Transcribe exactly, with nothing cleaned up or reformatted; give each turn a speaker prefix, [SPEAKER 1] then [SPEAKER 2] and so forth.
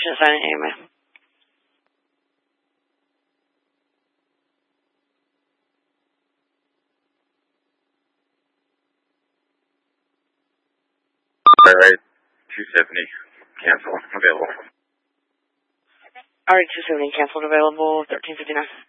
[SPEAKER 1] Just signing A M A.
[SPEAKER 2] Alright, two seventy, cancel, available.
[SPEAKER 1] Alright, two seventy, canceled, available, thirteen fifty-nine.